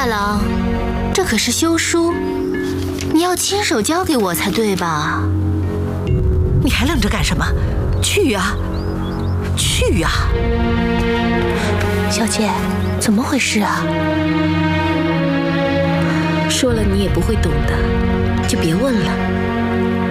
大郎，这可是休书，你要亲手交给我才对吧？ 你还愣着干什么？去呀，去呀！ 小姐，怎么回事啊？ 说了你也不会懂的，就别问了。